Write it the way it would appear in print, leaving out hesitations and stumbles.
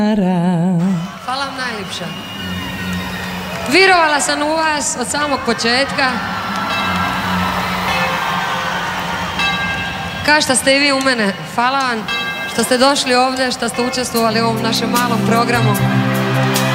Hvala vam najljepša. Virovala sam u vas od samog početka. Kao što ste i vi u mene. Hvala vam što ste došli ovdje, što ste učestvovali u ovom našem malom programu.